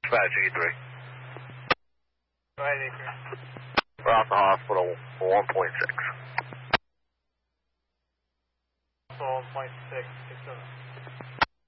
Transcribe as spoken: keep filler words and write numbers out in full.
Dispatch E three. Go ahead, E three. We're off the hospital for one point six. one point six, six seven.